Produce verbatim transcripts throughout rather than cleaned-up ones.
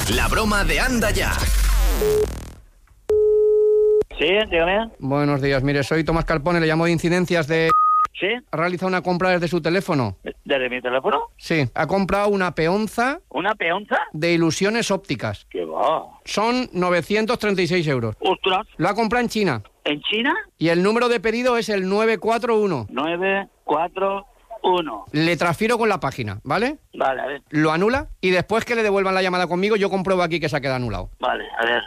La broma de Anda Ya. Sí, dígame. Buenos días, mire, soy Tomás Carpone, le llamo de Incidencias de... ¿Sí? ¿Ha realizado una compra desde su teléfono? ¿Desde mi teléfono? Sí, ha comprado una peonza ¿Una peonza? de ilusiones ópticas. ¿Qué va? Son novecientos treinta y seis euros. ¡Ostras! Lo ha comprado en China. ¿En China? Y el número de pedido es el nueve cuatro uno. nueve cuatro uno. Le transfiero con la página, ¿vale? Vale, a ver. Lo anula y después que le devuelvan la llamada conmigo, yo compruebo aquí que se ha quedado anulado. Vale, a ver.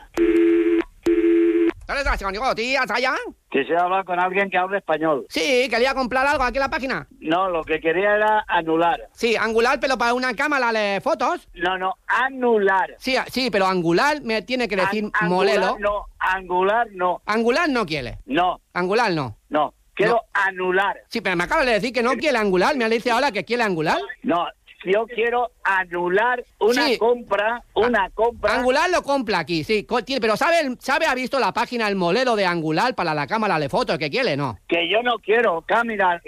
Quisiera hablar con alguien que hable español. Sí, quería comprar algo aquí en la página. No, lo que quería era anular. Sí, angular, pero para una cámara de fotos. No, no, anular. Sí, sí, pero angular me tiene que decir An- modelo. angular no, angular no. Angular no quiere. No, Angular no. no. Quiero No. anular. Sí, pero me acaba de decir que no quiere angular. Me dice ahora que quiere angular. No, yo quiero anular una Sí. compra, una compra. Angular lo compra aquí, sí. co- tiene- Pero ¿sabe, ¿sabe, ha visto la página, el modelo de angular para la cámara de fotos que quiere? No. Que yo no quiero, Cámara,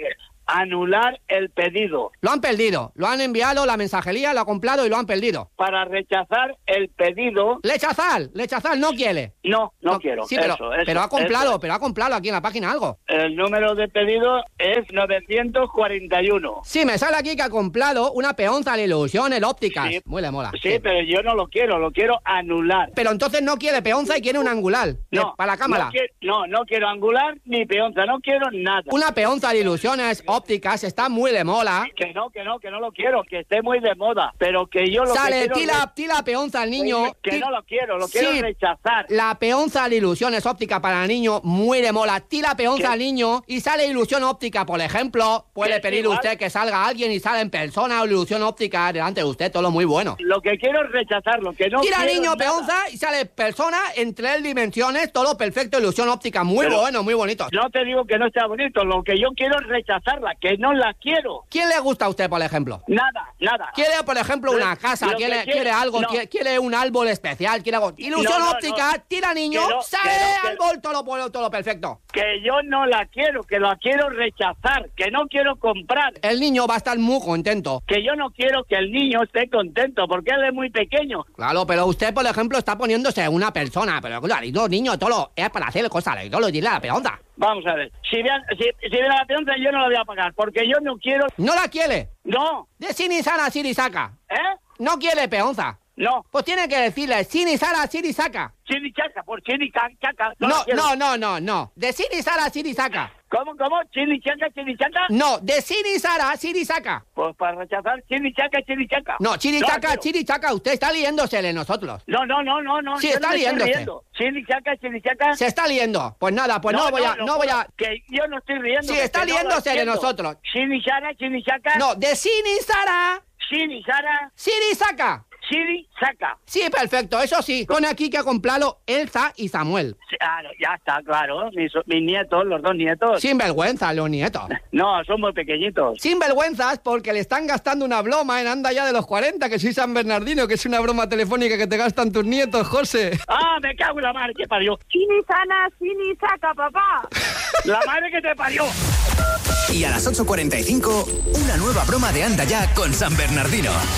anular el pedido. Lo han perdido. Lo han enviado, la mensajería lo ha comprado y lo han perdido. Para rechazar el pedido, Lechazal, Lechazal, no quiere. no, no, quiero. Sí, pero, eso, eso, pero ha comprado, eso. pero ha comprado aquí en la página algo. El número de pedido es novecientos cuarenta y uno. Sí, me sale aquí que ha comprado una peonza de ilusiones ópticas. Sí. Muy le mola. Sí, pero yo no lo quiero, lo quiero anular. Pero entonces no quiere peonza y quiere un angular. No, de- para la cámara. No, quiero, no, no quiero angular ni peonza, no quiero nada. Una peonza de ilusiones ópticas está muy de mola. Que no, que no, que no lo quiero, que esté muy de moda, pero que yo lo Sale, que quiero... tira, tira peonza al niño. Que ti- no lo quiero, lo quiero Sí, rechazar. La peonza de ilusiones ópticas para el niño, muy de mola. Tira peonza ¿Qué? al niño y sale ilusión óptica, por ejemplo. Puede ¿Qué? pedir Igual. usted que salga alguien y sale en persona o ilusión óptica delante de usted, todo muy bueno. Lo que quiero es rechazarlo, que no Tira quiero niño nada. peonza y sale persona en tres dimensiones, todo perfecto, ilusión óptica, muy Pero- bueno, muy bonito. No te digo que no está bonito, lo que yo quiero es rechazarla, que no la quiero. ¿Quién le gusta a usted, por ejemplo? Nada, nada. ¿Quiere, por ejemplo, una casa? Lo que ¿Quiere, quiero- quiere algo? no. ¿Quiere, quiere un árbol especial? ¿Quiere algo? Ilusión No, no, óptica, no. tira niño, Que no, sale que no, que- árbol, todo, todo, todo perfecto. Que yo no la quiero, que la quiero rechazar, que no quiero comprar. El niño va a estar muy contento. Que yo no quiero que el niño esté contento, porque él es muy pequeño. Claro, pero usted, por ejemplo, está poniéndose una persona, pero claro, y los niños, todo lo- es para hacer cosas, y todo lo dirle a la peonza. Vamos a ver, si viene, si, si viene la peonza yo no la voy a pagar, porque yo no quiero... ¿No la quiere? No, De Sinisara, Sirisaka. ¿eh? No quiere peonza. No, Pues tiene que decirle Sinisara, Sirisaka. chinichaca, por chinichaca. No, la quiero. no, no, no, no. De Sinisara, Sirisaka. ¿Cómo, cómo? Chinichaca, chinichaca. No, de Sinisara, Sirisaka. Pues para rechazar chinichaca, chinichaca. No, Chirichaca, quiero. Chirichaca, usted está liéndose de nosotros. No, no, no, no, no. Sí, yo está no me estoy riéndose. riendo. Chinichaca, chinichaca. Se está liendo. Pues nada, pues no, voy a, no voy a... Que yo no estoy riendo. Sí, que está no lo liéndose de entiendo. nosotros. Chinichara, chinichaca. No, de Sinisara, Chinichara, Sirisaka. chinichaca. Sí, perfecto, eso sí. Pone aquí que ha comprado Elsa y Samuel. Sí, ah, no, ya está, claro. Mis, mis nietos, los dos nietos. Sin vergüenza, los nietos. No, son muy pequeñitos. Sin vergüenzas porque le están gastando una broma en Anda Ya de los cuarenta, que soy San Bernardino, que es una broma telefónica que te gastan tus nietos, José. Ah, me cago en la madre que parió. Chini sana, chini saca, papá. La madre que te parió. Y a las ocho cuarenta y cinco, una nueva broma de Anda Ya con San Bernardino.